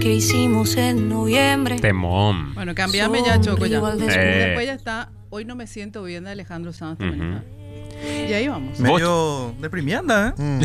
que hicimos en noviembre. Temón. Bueno, cambiame ya, Choco, ya. Igual Después ya está. Hoy no me siento bien de Alejandro Sanz también. ¿No? Y ahí vamos. Medio deprimienda, ¿eh?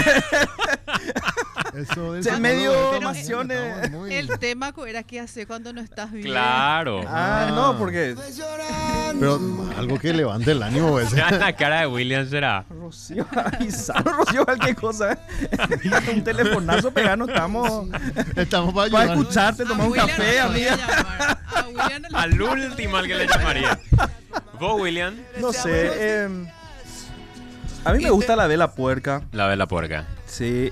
Eso del medio pero pasiones. El tema era qué hacer cuando no estás bien. Claro. No, porque Pero algo que levante el ánimo ese. La cara de William será. Rocío avisaron, Rocío, cualquier cosa. Un telefonazo pegano, estamos Estamos para escucharte, tomar un café, amiga. A William no Al último al que le llamaría. ¿Vos, William? No sé, a mí me gusta la vela puerca. La vela puerca. Sí,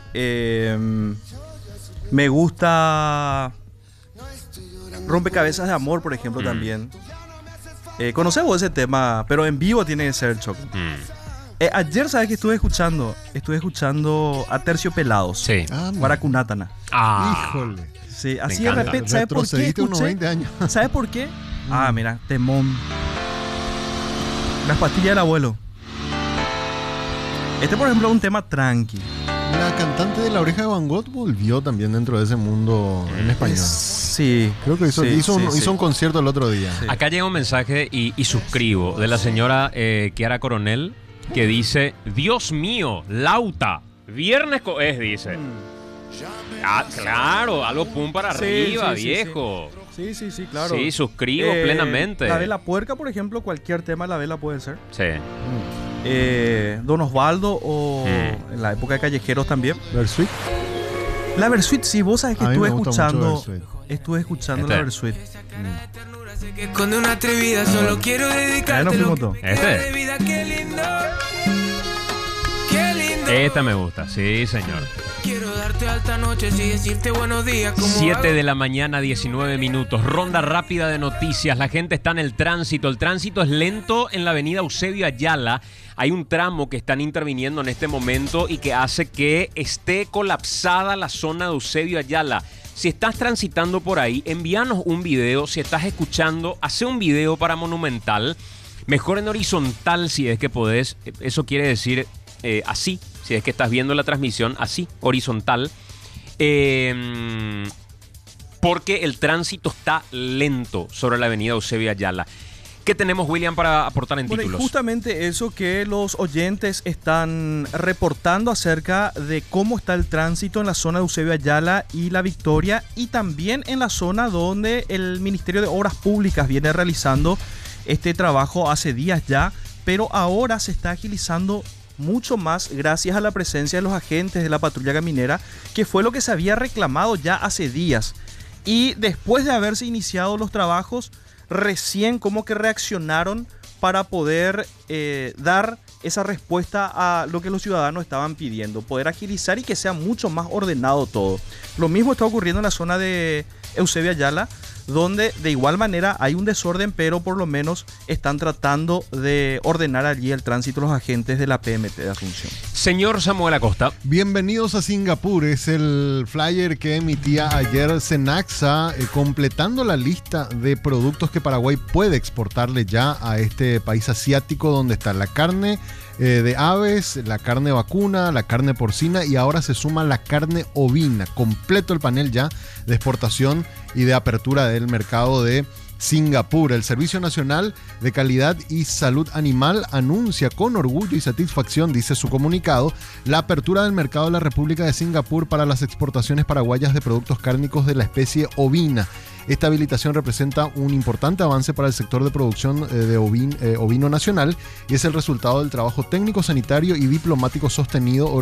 me gusta Rompecabezas de Amor, por ejemplo, también. ¿Conocés vos ese tema? Pero en vivo tiene que ser, Choco. Ayer, ¿sabes qué estuve escuchando? Estuve escuchando a Terciopelados. Sí. Guaracunátana. Híjole. Sí, así de encanta. repente, ¿sabes por qué Retrocediste unos escuché? 20 años. ¿Sabes por qué? Mira, temón. Las pastillas del abuelo. Este, por ejemplo, es un tema tranqui. La cantante de La Oreja de Van Gogh volvió también dentro de ese mundo en español. Sí. Creo que hizo un concierto el otro día. Sí. Acá llega un mensaje y suscribo de la señora Kiara Coronel que dice: Dios mío, Lauta, viernes es, dice. Claro, algo pum para arriba, viejo. Sí, claro. Sí, suscribo plenamente. La vela puerca, por ejemplo, cualquier tema de la vela puede ser. Sí. Don Osvaldo o en la época de Callejeros también. Versuit. La Versuit, sí, vos sabés que A mí me estuve gusta mucho escuchando Este. la Versuit. Con una atrevida solo quiero dedicarte nos fuimos lo todos. que queda Este. de vida. Qué lindo. Qué lindo. Esta me gusta, sí, señor. Quiero darte alta noche y decirte buenos días. 7 de la mañana, 19 minutos. Ronda rápida de noticias. La gente está en el tránsito. El tránsito es lento en la avenida Eusebio Ayala. Hay un tramo que están interviniendo en este momento y que hace que esté colapsada la zona de Eusebio Ayala. Si estás transitando por ahí, envíanos un video. Si estás escuchando, hace un video para Monumental. Mejor en horizontal si es que podés. Eso quiere decir así. Si es que estás viendo la transmisión así, horizontal. Porque el tránsito está lento sobre la avenida Eusebio Ayala. ¿Qué tenemos, William, para aportar en Bueno, y títulos? justamente eso que los oyentes están reportando acerca de cómo está el tránsito en la zona de Eusebio Ayala y La Victoria, y también en la zona donde el Ministerio de Obras Públicas viene realizando este trabajo hace días ya, pero ahora se está agilizando mucho más gracias a la presencia de los agentes de la patrulla caminera, que fue lo que se había reclamado ya hace días. Y después de haberse iniciado los trabajos, recién como que reaccionaron para poder dar esa respuesta a lo que los ciudadanos estaban pidiendo, poder agilizar y que sea mucho más ordenado todo. Lo mismo está ocurriendo en la zona de Eusebio Ayala, donde de igual manera hay un desorden, pero por lo menos están tratando de ordenar allí el tránsito los agentes de la PMT de Asunción. Señor Samuel Acosta. Bienvenidos a Singapur, es el flyer que emitía ayer Cenaxa, completando la lista de productos que Paraguay puede exportarle ya a este país asiático, donde está la carne de aves, la carne vacuna, la carne porcina y ahora se suma la carne ovina. Completo el panel ya de exportación y de apertura del mercado de Singapur. El Servicio Nacional de Calidad y Salud Animal anuncia con orgullo y satisfacción, dice su comunicado, la apertura del mercado de la República de Singapur para las exportaciones paraguayas de productos cárnicos de la especie ovina. Esta habilitación representa un importante avance para el sector de producción de ovino nacional y es el resultado del trabajo técnico, sanitario y diplomático sostenido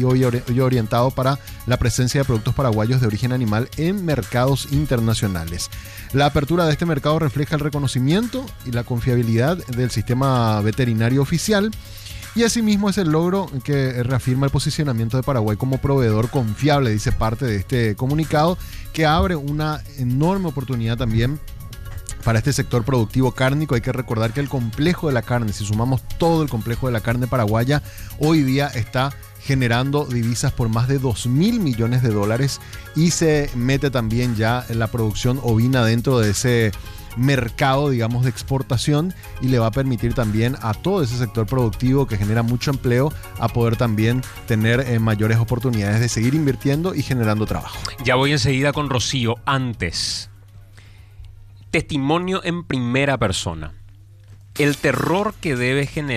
y orientado para la presencia de productos paraguayos de origen animal en mercados internacionales. La apertura de este mercado refleja el reconocimiento y la confiabilidad del sistema veterinario oficial. Y asimismo es el logro que reafirma el posicionamiento de Paraguay como proveedor confiable, dice parte de este comunicado, que abre una enorme oportunidad también para este sector productivo cárnico. Hay que recordar que el complejo de la carne, si sumamos todo el complejo de la carne paraguaya, hoy día está generando divisas por más de 2.000 millones de dólares y se mete también ya en la producción ovina dentro de ese mercado, digamos, de exportación, y le va a permitir también a todo ese sector productivo que genera mucho empleo a poder también tener mayores oportunidades de seguir invirtiendo y generando trabajo. Ya voy enseguida con Rocío. Antes, testimonio en primera persona. El terror que debe generar